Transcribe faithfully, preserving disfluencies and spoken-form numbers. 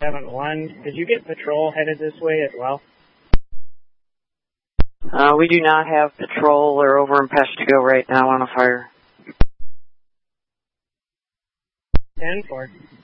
seven one. Did you get patrol headed this way as well? Uh, we do not have patrol. We're over in Peshtigo right now on a fire. ten four.